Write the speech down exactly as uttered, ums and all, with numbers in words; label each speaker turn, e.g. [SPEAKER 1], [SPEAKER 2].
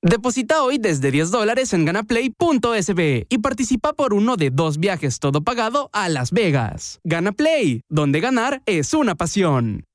[SPEAKER 1] Deposita hoy desde diez dólares en ganaplay punto es be y participa por uno de dos viajes todo pagado a Las Vegas. Ganaplay, donde ganar es una pasión.